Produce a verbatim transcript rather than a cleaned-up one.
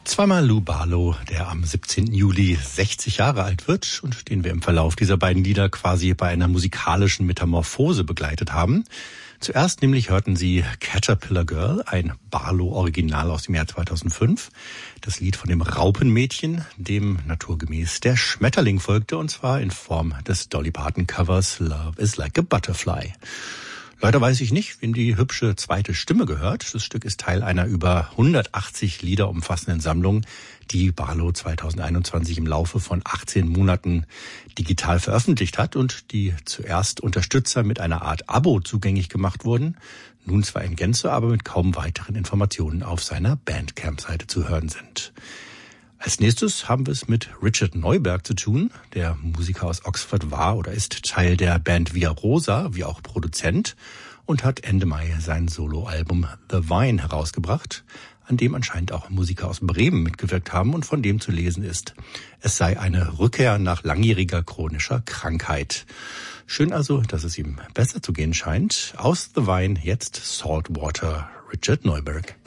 Zweimal Lou Barlow, der am siebzehnten Juli sechzig Jahre alt wird und den wir im Verlauf dieser beiden Lieder quasi bei einer musikalischen Metamorphose begleitet haben. Zuerst nämlich hörten Sie Caterpillar Girl, ein Barlow-Original aus dem Jahr zweitausendfünf. Das Lied von dem Raupenmädchen, dem naturgemäß der Schmetterling folgte, und zwar in Form des Dolly Parton-Covers Love is Like a Butterfly. Leider weiß ich nicht, wem die hübsche zweite Stimme gehört. Das Stück ist Teil einer über hundertachtzig Lieder umfassenden Sammlung, die Barlow zweitausendeinundzwanzig im Laufe von achtzehn Monaten digital veröffentlicht hat und die zuerst Unterstützer mit einer Art Abo zugänglich gemacht wurden, nun zwar in Gänze, aber mit kaum weiteren Informationen auf seiner Bandcamp-Seite zu hören sind. Als nächstes haben wir es mit Richard Neuberg zu tun. Der Musiker aus Oxford war oder ist Teil der Band Via Rosa, wie auch Produzent, und hat Ende Mai sein Soloalbum The Vine herausgebracht, an dem anscheinend auch Musiker aus Bremen mitgewirkt haben und von dem zu lesen ist, es sei eine Rückkehr nach langjähriger chronischer Krankheit. Schön also, dass es ihm besser zu gehen scheint. Aus The Vine jetzt Saltwater, Richard Neuberg.